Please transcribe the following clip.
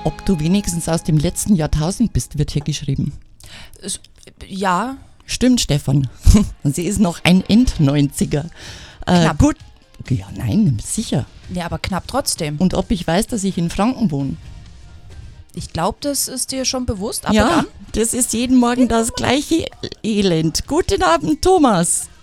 ob du wenigstens aus dem letzten Jahrtausend bist, wird hier geschrieben. Ja. Stimmt, Stefan. Sie ist noch ein End-90er. Knapp. Gut. Ja, nein, sicher. Ja, aber knapp trotzdem. Und ob ich weiß, dass ich in Franken wohne? Ich glaube, das ist dir schon bewusst. Ab und Ja, an. das ist jeden Morgen das gleiche Elend. Guten Abend, Thomas.